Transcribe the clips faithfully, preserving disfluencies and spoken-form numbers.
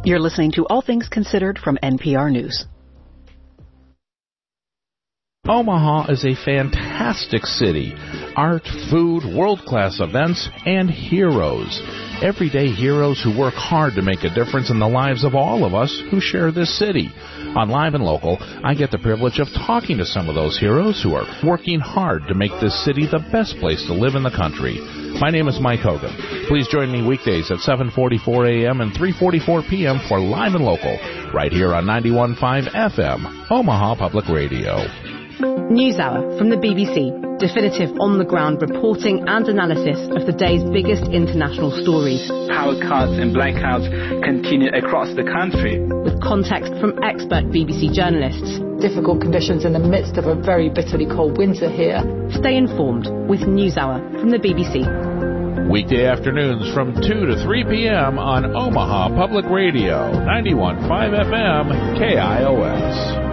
You're listening to All Things Considered from N P R News. Omaha is a fantastic city. Art, food, world-class events, and heroes. Everyday heroes who work hard to make a difference in the lives of all of us who share this city. On Live and Local, I get the privilege of talking to some of those heroes who are working hard to make this city the best place to live in the country. My name is Mike Hogan. Please join me weekdays at seven forty-four a.m. and three forty-four p.m. for Live and Local, right here on ninety-one point five F M, Omaha Public Radio. NewsHour from the B B C. Definitive on-the-ground reporting and analysis of the day's biggest international stories. Power cuts and blackouts continue across the country. With context from expert B B C journalists. Difficult conditions in the midst of a very bitterly cold winter here. Stay informed with NewsHour from the B B C. Weekday afternoons from two to three p.m. on Omaha Public Radio, ninety-one point five F M, K I O S.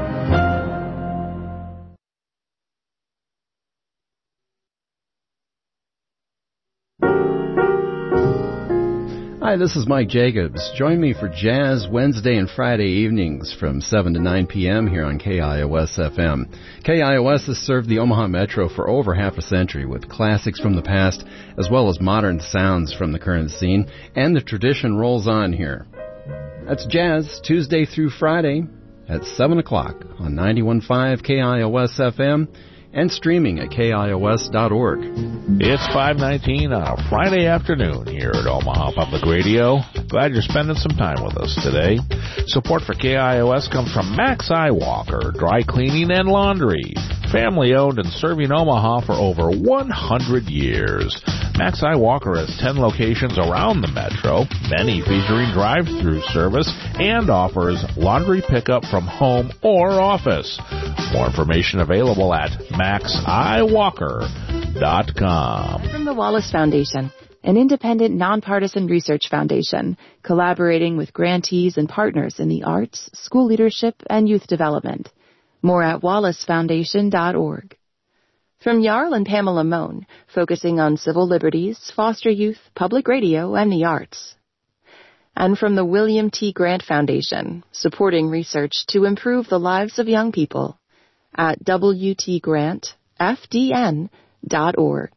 Hi, this is Mike Jacobs. Join me for Jazz Wednesday and Friday evenings from seven to nine p.m. here on K I O S F M. K I O S has served the Omaha Metro for over half a century with classics from the past as well as modern sounds from the current scene, and the tradition rolls on here. That's Jazz Tuesday through Friday at seven o'clock on ninety-one point five K I O S F M and streaming at K I O S dot org. It's five nineteen on a Friday afternoon here at Omaha Public Radio. Glad you're spending some time with us today. Support for K I O S comes from Max Eyewalker, Dry Cleaning and Laundry. Family owned and serving Omaha for over one hundred years. Max Eyewalker has ten locations around the metro, many featuring drive-through service, and offers laundry pickup from home or office. More information available at max eyewalker dot com. From the Wallace Foundation, an independent, nonpartisan research foundation collaborating with grantees and partners in the arts, school leadership, and youth development. More at wallace foundation dot org. From Jarl and Pamela Mohn, focusing on civil liberties, foster youth, public radio, and the arts. And from the William T. Grant Foundation, supporting research to improve the lives of young people at w t grant f d n dot org.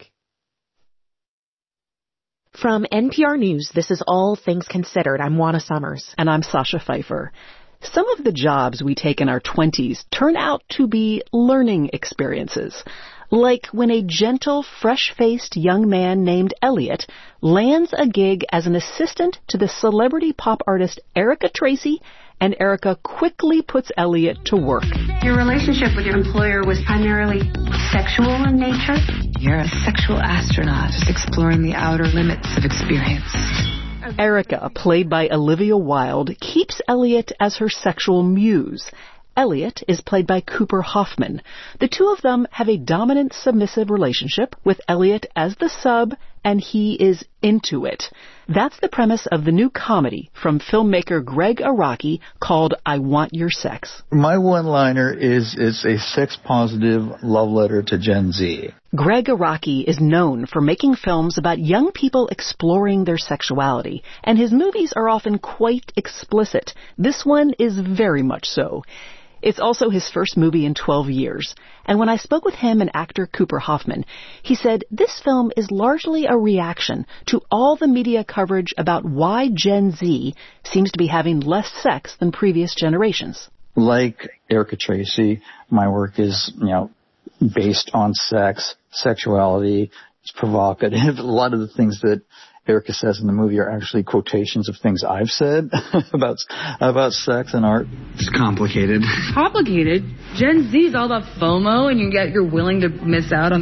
From N P R News, this is All Things Considered. I'm Juana Summers. And I'm Sasha Pfeiffer. Some of the jobs we take in our twenties turn out to be learning experiences. Like when a gentle, fresh-faced young man named Elliot lands a gig as an assistant to the celebrity pop artist Erica Tracy, and Erica quickly puts Elliot to work. Your relationship with your employer was primarily sexual in nature? You're a sexual astronaut, just exploring the outer limits of experience. Erica, played by Olivia Wilde, keeps Elliot as her sexual muse. Elliot is played by Cooper Hoffman. The two of them have a dominant, submissive relationship, with Elliot as the sub, and he is into it. That's the premise of the new comedy from filmmaker Greg Araki called I Want Your Sex. My one-liner is, is a sex-positive love letter to Gen Z. Greg Araki is known for making films about young people exploring their sexuality, and his movies are often quite explicit. This one is very much so. It's also his first movie in twelve years. And when I spoke with him and actor Cooper Hoffman, he said this film is largely a reaction to all the media coverage about why Gen Z seems to be having less sex than previous generations. Like Erica Tracy, my work is, you know, based on sex, sexuality. It's provocative. A lot of the things that Erica says in the movie are actually quotations of things I've said about about sex and art. It's complicated. Complicated? Gen Z is all about FOMO, and you get you're willing to miss out on